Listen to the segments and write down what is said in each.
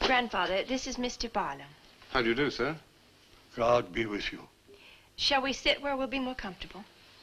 Grandfather, this is Mr. Barlow. How do you do, sir? God be with you. Shall we sit where we'll be more comfortable?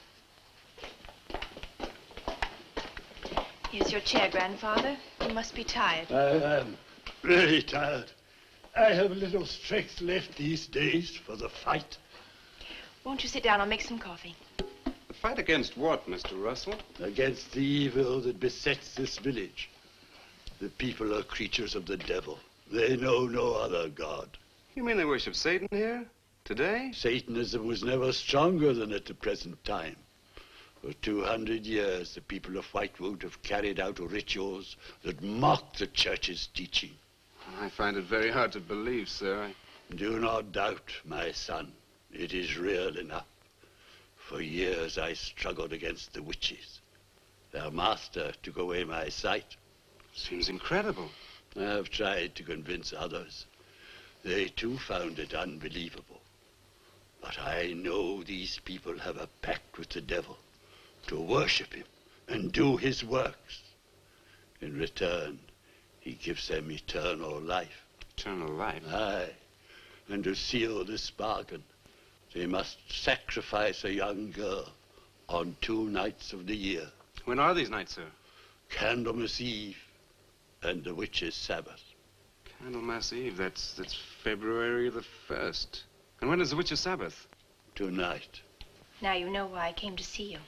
Here's your chair, Grandfather. You must be tired. I am really tired. I have little strength left these days for the fight. Won't you sit down? I'll make some coffee. The fight against what, Mr. Russell? Against the evil that besets this village. The people are creatures of the devil. They know no other God. You mean they worship Satan here? Today? Satanism was never stronger than at the present time. For 200 years, the people of Whitewood have carried out rituals that mock the church's teaching. I find it very hard to believe, sir. Do not doubt, my son. It is real enough. For years, I struggled against the witches. Their master took away my sight. Seems incredible. I have tried to convince others. They too found it unbelievable. But I know these people have a pact with the devil to worship him and do his works. In return, he gives them eternal life. Eternal life? Aye. And to seal this bargain, they must sacrifice a young girl on 2 nights of the year. When are these nights, sir? Candlemas Eve and the Witches' Sabbath. Candlemas Eve, that's February the 1st. And when is the Witches' Sabbath? Tonight. Now you know why I came to see you.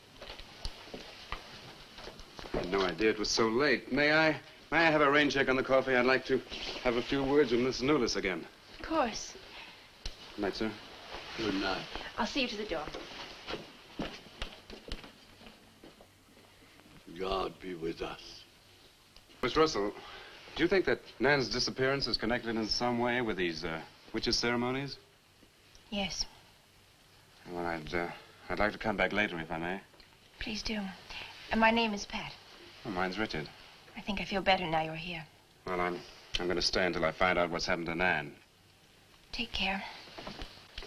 I had no idea it was so late. May I have a rain check on the coffee? I'd like to have a few words with Miss Newless again. Of course. Good night, sir. Good night. I'll see you to the door. God be with us. Miss Russell, do you think that Nan's disappearance is connected in some way with these witches' ceremonies? Yes. Well, I'd like to come back later, if I may. Please do. And my name is Pat. Oh, mine's Richard. I think I feel better now you're here. Well, I'm going to stay until I find out what's happened to Nan. Take care.